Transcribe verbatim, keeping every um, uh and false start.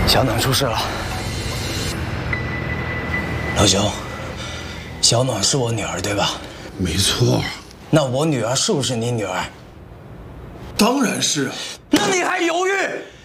小暖出事了。老兄，小暖是我女儿对吧？ 没错。 那我女儿是不是你女儿？ 当然是啊。 那你还犹豫？